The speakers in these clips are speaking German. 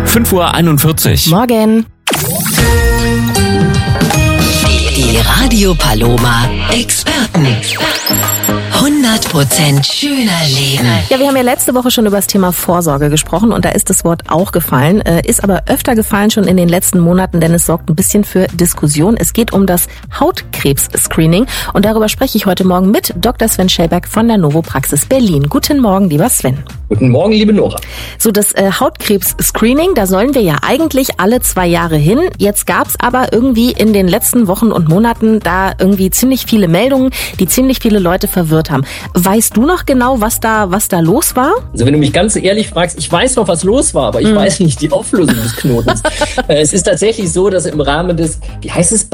5:41 Uhr. Morgen. Die Radio Paloma Experten. 100% schöner Leben. Ja, wir haben ja letzte Woche schon über das Thema Vorsorge gesprochen und da ist das Wort auch gefallen, ist aber öfter gefallen schon in den letzten Monaten, denn es sorgt ein bisschen für Diskussion. Es geht um das Hautkrebs-Screening und darüber spreche ich heute Morgen mit Dr. Sven Schellberg von der Novo-Praxis Berlin. Guten Morgen, lieber Sven. Guten Morgen, liebe Nora. So, das Hautkrebs-Screening, da sollen wir ja eigentlich alle 2 Jahre hin. Jetzt gab's aber irgendwie in den letzten Wochen und Monaten da irgendwie ziemlich viele Meldungen, die ziemlich viele Leute verwirrt haben. Weißt du noch genau, was da los war? Also wenn du mich ganz ehrlich fragst, ich weiß noch, was los war, aber ich weiß nicht die Auflösung des Knotens. Es ist tatsächlich so, dass im Rahmen des, wie heißt es,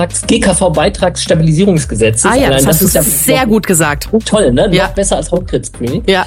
GKV-Beitragsstabilisierungsgesetzes. Ah ja, das hast du sehr gut gesagt. Toll, ne? Ja. Noch besser als Hautkrebs-Screening. Ja.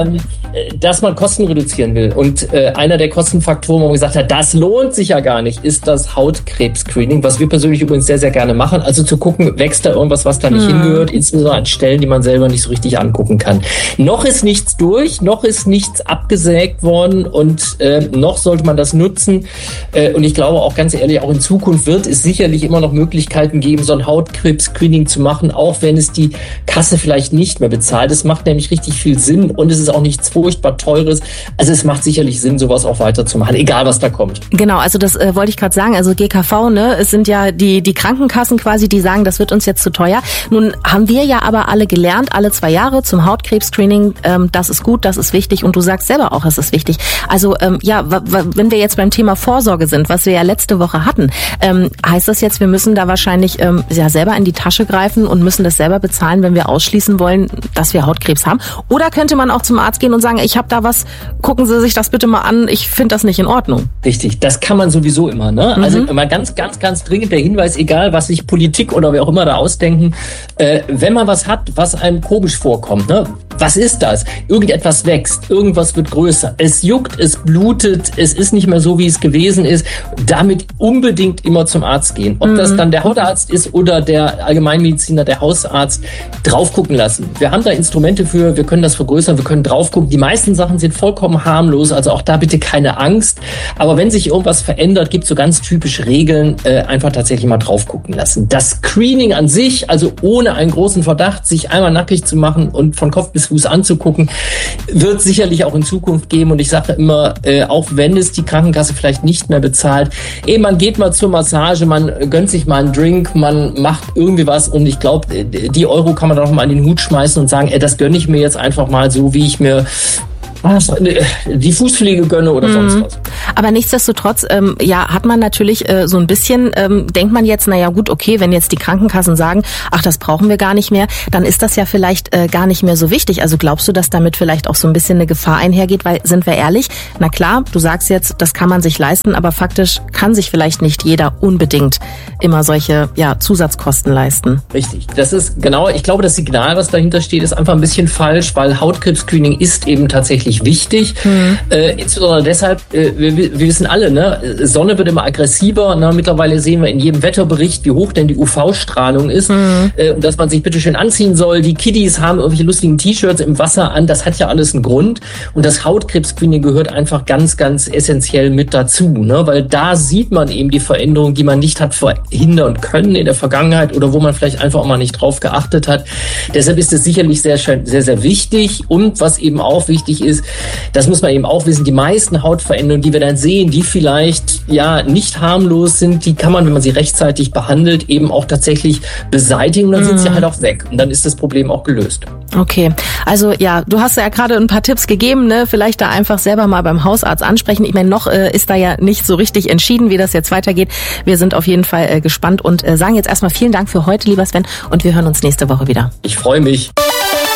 Dass man Kosten reduzieren will. Und einer der Kostenfaktoren, wo man gesagt hat, das lohnt sich ja gar nicht, ist das Hautkrebs-Screening, was wir persönlich übrigens sehr, sehr gerne machen. Also zu gucken, wächst da irgendwas, was da nicht hingehört, insbesondere an Stellen, die man selber nicht so richtig angucken kann. Noch ist nichts durch, noch ist nichts abgesägt worden und noch sollte man das nutzen. Und ich glaube auch ganz ehrlich, auch in Zukunft wird es sicherlich immer noch Möglichkeiten geben, so ein Hautkrebs-Screening zu machen, auch wenn es die Kasse vielleicht nicht mehr bezahlt. Es macht nämlich richtig viel Sinn und es ist auch nichts furchtbar Teures. Also es macht sicherlich Sinn, sowas auch weiterzumachen, egal was da kommt. Genau, also das wollte ich gerade sagen. Also GKV, ne, es sind ja die Krankenkassen quasi, die sagen, das wird uns jetzt zu teuer. Nun haben wir ja aber alle gelernt, alle 2 Jahre zum Hautkrebs-Screening, das ist gut, das ist wichtig und du sagst selber auch, es ist wichtig. Also wenn wir jetzt beim Thema Vorsorge sind, was wir ja letzte Woche hatten, heißt das jetzt, wir müssen da wahrscheinlich selber in die Tasche greifen und müssen das selber bezahlen, wenn wir ausschließen wollen, dass wir Hautkrebs haben? Oder könnte man auch zum Arzt gehen und sagen, ich habe da was, gucken Sie sich das bitte mal an, ich finde das nicht in Ordnung? Richtig, das kann man sowieso immer, ne? Also immer ganz, ganz, ganz dringend der Hinweis, egal was sich Politik oder wer auch immer da ausdenken, wenn man was hat, was einem komisch vorkommt, ne? Was ist das? Irgendetwas wächst, irgendwas wird größer, es juckt, es blutet, es ist nicht mehr so, wie es gewesen ist, damit unbedingt immer zum Arzt gehen. Ob das dann der Hautarzt ist oder der Allgemeinmediziner, der Hausarzt, drauf gucken lassen. Wir haben da Instrumente für, wir können das vergrößern, wir können drauf gucken. Die meisten Sachen sind vollkommen harmlos, also auch da bitte keine Angst. Aber wenn sich irgendwas verändert, gibt es so ganz typische Regeln, einfach tatsächlich mal drauf gucken lassen. Das Screening an sich, also ohne einen großen Verdacht, sich einmal nackig zu machen und von Kopf bis Fuß anzugucken, wird sicherlich auch in Zukunft geben. Und ich sage immer, auch wenn es die Krankenkasse vielleicht nicht mehr bezahlt, man geht mal zur Massage, man gönnt sich mal einen Drink, man macht irgendwie was und ich glaube, die Euro kann man doch mal in den Hut schmeißen und sagen, das gönne ich mir jetzt einfach mal so, wie ich mir die Fußpflege gönne oder sonst was. Aber nichtsdestotrotz, hat man natürlich so ein bisschen, denkt man jetzt, naja gut, okay, wenn jetzt die Krankenkassen sagen, ach, das brauchen wir gar nicht mehr, dann ist das ja vielleicht gar nicht mehr so wichtig. Also glaubst du, dass damit vielleicht auch so ein bisschen eine Gefahr einhergeht? Weil, sind wir ehrlich, na klar, du sagst jetzt, das kann man sich leisten, aber faktisch kann sich vielleicht nicht jeder unbedingt immer solche Zusatzkosten leisten. Richtig, das ist genau, ich glaube, das Signal, was dahinter steht, ist einfach ein bisschen falsch, weil Hautkrebs-Screening ist eben tatsächlich wichtig. Insbesondere deshalb, wir wissen alle, ne, Sonne wird immer aggressiver. Ne? Mittlerweile sehen wir in jedem Wetterbericht, wie hoch denn die UV-Strahlung ist. Und dass man sich bitte schön anziehen soll. Die Kiddies haben irgendwelche lustigen T-Shirts im Wasser an. Das hat ja alles einen Grund. Und das Hautkrebs-Screening gehört einfach ganz, ganz essentiell mit dazu. Ne? Weil da sieht man eben die Veränderungen, die man nicht hat verhindern können in der Vergangenheit oder wo man vielleicht einfach auch mal nicht drauf geachtet hat. Deshalb ist es sicherlich sehr, sehr, sehr wichtig. Und was eben auch wichtig ist, das muss man eben auch wissen, die meisten Hautveränderungen, die wir dann sehen, die vielleicht nicht harmlos sind, die kann man, wenn man sie rechtzeitig behandelt, eben auch tatsächlich beseitigen und dann sind sie halt auch weg und dann ist das Problem auch gelöst. Okay, also du hast ja gerade ein paar Tipps gegeben, ne? Vielleicht da einfach selber mal beim Hausarzt ansprechen. Ich meine, noch ist da ja nicht so richtig entschieden, wie das jetzt weitergeht. Wir sind auf jeden Fall gespannt und sagen jetzt erstmal vielen Dank für heute, lieber Sven, und wir hören uns nächste Woche wieder. Ich freue mich.